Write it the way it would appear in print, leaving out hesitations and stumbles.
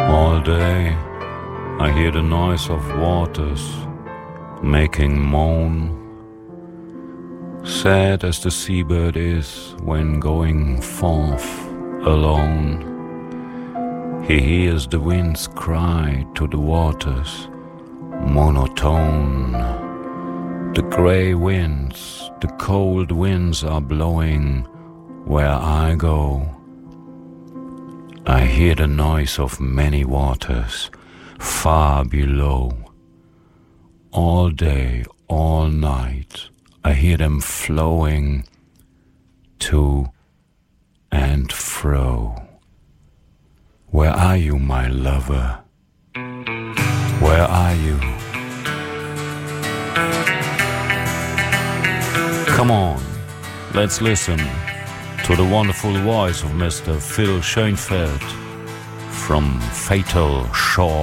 All day I hear the noise of waters making moan. Sad as the seabird is when going forth alone, he hears the winds cry to the waters, monotone. The grey winds, the cold winds are blowing where I go. I hear the noise of many waters far below. All day, all night, I hear them flowing to and fro. Where are you, my lover? Where are you? Come on, let's listen to the wonderful voice of Mr. Phil Schoenfeld from Fatal Shore.